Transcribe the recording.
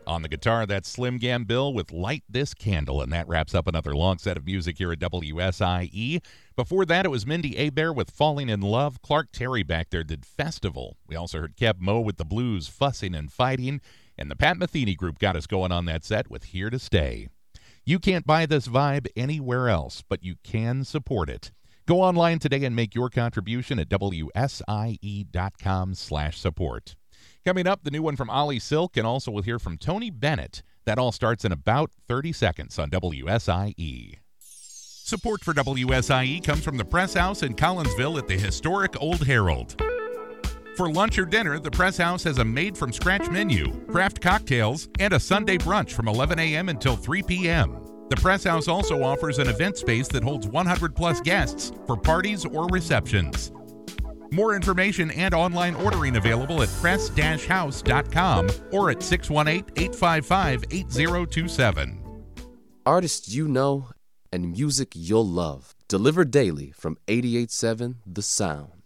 On the guitar, that's Slim Gambill with Light This Candle, and that wraps up another long set of music here at WSIE. Before that, it was Mindy Abair with Falling in Love. Clark Terry back there did Festival. We also heard Keb Mo with the blues, Fussing and Fighting, and the Pat Metheny Group got us going on that set with Here to Stay. You can't buy this vibe anywhere else, but you can support it. Go online today and make your contribution at WSIE.com/support. Coming up, the new one from Ollie Silk, and also we'll hear from Tony Bennett. That all starts in about 30 seconds on WSIE. Support for WSIE comes from the Press House in Collinsville at the historic Old Herald. For lunch or dinner, the Press House has a made-from-scratch menu, craft cocktails, and a Sunday brunch from 11 a.m. until 3 p.m. The Press House also offers an event space that holds 100-plus guests for parties or receptions. More information and online ordering available at press-house.com or at 618-855-8027. Artists you know and music you'll love. Delivered daily from 88.7 The Sound.